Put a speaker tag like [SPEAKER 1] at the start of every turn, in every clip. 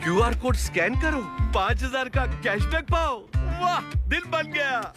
[SPEAKER 1] QR code scan करो, 5,000 का cashback पाओ। वाह, दिल बन गया।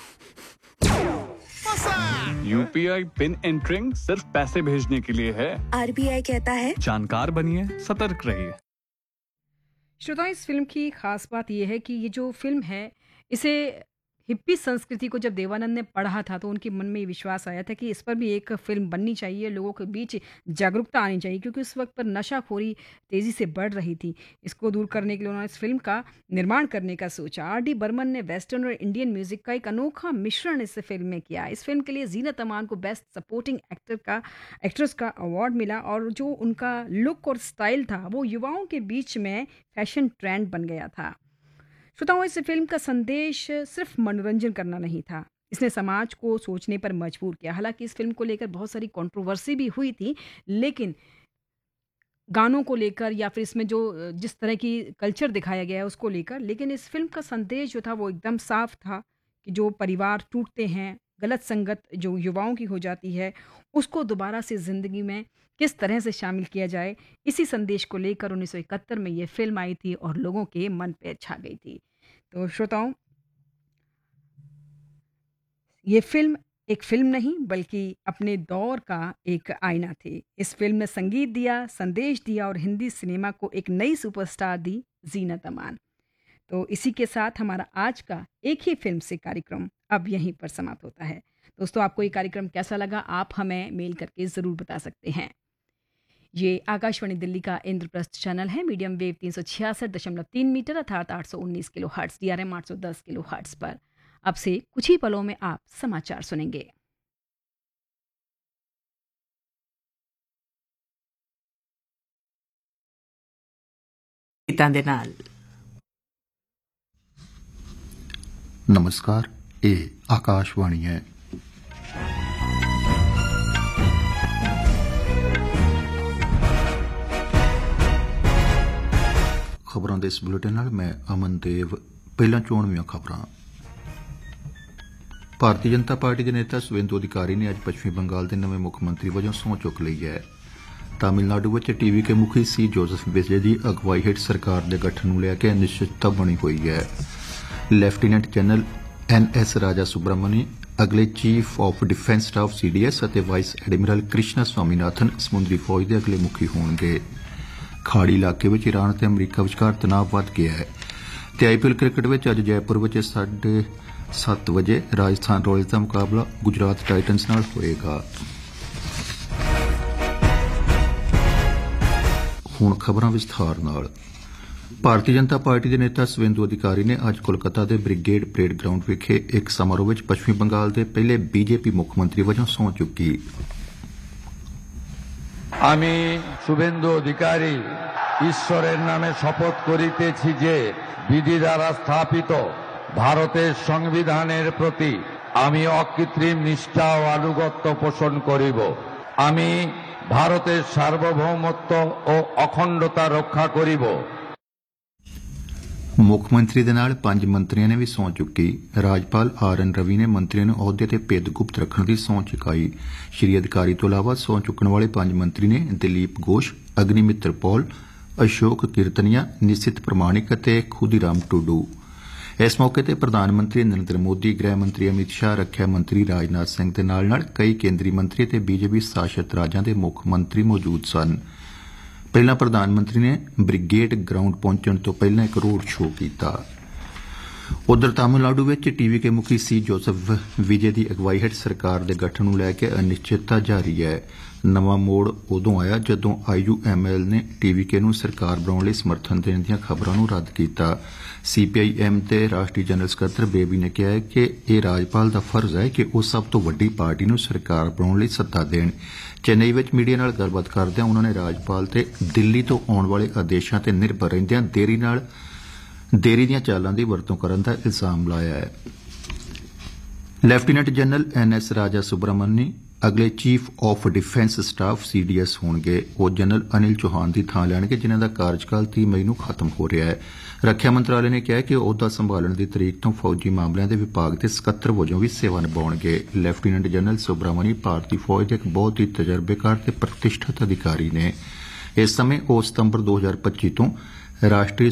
[SPEAKER 2] यूपीआई पिन एंटरिंग सिर्फ पैसे भेजने के लिए है।
[SPEAKER 3] आरबीआई कहता है
[SPEAKER 2] जानकार बनिए, सतर्क रहिए।
[SPEAKER 4] श्रोताओं, इस फिल्म की खास बात यह है कि ये जो फिल्म है, इसे हिप्पी संस्कृति को जब देवानंद ने पढ़ा था तो उनके मन में ये विश्वास आया था कि इस पर भी एक फिल्म बननी चाहिए, लोगों के बीच जागरूकता आनी चाहिए, क्योंकि उस वक्त पर नशाखोरी तेज़ी से बढ़ रही थी। इसको दूर करने के लिए उन्होंने इस फिल्म का निर्माण करने का सोचा। आर.डी. बर्मन ने वेस्टर्न और इंडियन म्यूजिक का एक अनोखा मिश्रण इस फिल्म में किया। इस फिल्म के लिए जीनत अमान को बेस्ट सपोर्टिंग एक्ट्रेस का अवार्ड मिला, और जो उनका लुक और स्टाइल था वो युवाओं के बीच में फैशन ट्रेंड बन गया था। श्रोताओं, इस फिल्म का संदेश सिर्फ मनोरंजन करना नहीं था, इसने समाज को सोचने पर मजबूर किया। हालांकि इस फिल्म को लेकर बहुत सारी कंट्रोवर्सी भी हुई थी, लेकिन गानों को लेकर या फिर इसमें जो जिस तरह की कल्चर दिखाया गया है उसको लेकर, लेकिन इस फिल्म का संदेश जो था वो एकदम साफ था कि जो परिवार टूटते हैं, गलत संगत जो युवाओं की हो जाती है, उसको दोबारा से ज़िंदगी में किस तरह से शामिल किया जाए, इसी संदेश को लेकर 1971 में ये फिल्म आई थी और लोगों के मन पे छा गई थी। तो श्रोताओं, ये फिल्म एक फिल्म नहीं बल्कि अपने दौर का एक आईना थी। इस फिल्म ने संगीत दिया, संदेश दिया और हिंदी सिनेमा को एक नई सुपरस्टार दी, जीनत अमान। तो इसी के साथ हमारा आज का एक ही फिल्म से कार्यक्रम अब यहीं पर समाप्त होता है। दोस्तों, आपको ये कार्यक्रम कैसा लगा, आप हमें मेल करके ज़रूर बता सकते हैं। ये आकाशवाणी दिल्ली का इंद्रप्रस्थ चैनल है, मीडियम वेव 366.3 मीटर अर्थात 819 kilo hertz, DRM 810 kilo hertz पर। अब से कुछ ही पलों में आप समाचार सुनेंगे।
[SPEAKER 5] नमस्कार, ये आकाशवाणी है। खबरों के इस बुलेटिन नाल मैं अमनदेव। पहला चोणवीं खबरां। भारतीय जनता पार्टी के नेता सुवेंदु अधिकारी ने अज पश्चिमी बंगाल के नवे मुख्यमंत्री वजों सहुं चुक ली है। तमिलनाडु में टीवी के मुखी सी जोसेफ विजय की अगवाई हेठ सरकार के गठन को लेकर अनिश्चितता बनी हुई है। लैफ्टिनेंट जनरल NS राजा सुब्रमण्य अगले chief of defence staff CDS और वाइस एडमिरल कृष्णा स्वामीनाथन समुद्री फौज के अगले मुखी होंगे। खाड़ी इलाके में ईरान और अमरीका विचकार तनाव वध गया है। IPL क्रिकेट में अज जयपुर में 7:30 बजे राजस्थान रॉयल्स का मुकाबला गुजरात टाइटन्स नाल होएगा। हुण खबरां विस्तार नाल। भारतीय जनता पार्टी के नेता सुवेंदु अधिकारी ने अज कोलकाता के ब्रिगेड परेड ग्राउंड विखे एक समारोह में पश्चिमी बंगाल के पहले BJP मुख्यमंत्री वजों सहुं चुकी।
[SPEAKER 6] আমি শুভেন্দু অধিকারী ঈশ্বরের নামে শপথ করিতেছি যে বিধি দ্বারা স্থাপিত ভারতের সংবিধানের প্রতি আমি অকৃত্রিম নিষ্ঠা ও আনুগত্য পোষণ করিব। আমি ভারতের সার্বভৌমত্ব ও অখণ্ডতা রক্ষা করিব।
[SPEAKER 5] मुख्यमंत्री दे नाल 5 मंत्रियों ने भी सहुं चुकी। राजपाल RN रवि ने मंत्रियों ने अहुदे ते भेद गुप्त रखने की सहुं चुकाई। श्री अधिकारी तो इलावा सहुं चुकने वाले 5 मंत्री ने दिलीप घोष, अग्निमित्र पॉल, अशोक कीर्तनिया, निशित प्रमाणिक ते खुदीराम टुडू। इस मौके ते प्रधानमंत्री नरेंद्र मोदी, गृह मंत्री अमित शाह, रक्षा मंत्री राजनाथ सिंह दे नाल कई केंद्रीय मंत्री ते BJP शासित राज्यां दे मुख मंत्री मौजूद सन। पहला प्रधानमंत्री ने ब्रिगेड ग्राउंड पहुंचने तो पहले एक रोड शो किया। उधर तमिलनाडु में टीवी के मुखी सी जोसेफ विजय की अगवाई हेठ सरकार के गठन को लेकर अनिश्चितता जारी है। नवा मोड़ उदों आया जदों IUML ने TVK नूं सरकार बनाने लई समर्थन देने दी खबरों नूं रद्द किया। CPIM ते राष्ट्रीय जनरल सकत्तर बेबी ने कहा है कि यह राज्यपाल का फर्ज है कि वह सब तो वड्डी पार्टी नूं सरकार बनाने लई सत्ता देण। चेन्नई में मीडिया नाल गलबात करदਿਆਂ उन्होंने राज्यपाल ते दिल्ली तो आउण वाले आदेशां ते निर्भर रहिंदिਆਂ देरी ਦੀਆਂ चालां दी वरतों करन दा इल्जाम लाया है। लैफ्टिनेंट जनरल NS राजा सुब्रमण्य अगले chief of defence staff CDS होंगे। वो जनरल अनिल चौहान की थां लैणगे जिन्हां दा कार्यकाल 30 मई नूं खत्म हो रहा है। रक्षा मंत्रालय ने कहा कि अहुदा संभालण की तरीक तो फौजी मामलों के विभाग के सकत्तर वजों भी सेवा निभाउणगे। लैफ्टिनेंट जनरल सुब्रमण्य भारतीय फौज के एक बहुत ही तजर्बेकार ते प्रतिष्ठित अधिकारी ने। इस समय वो सितंबर 2025 तो राष्ट्रीय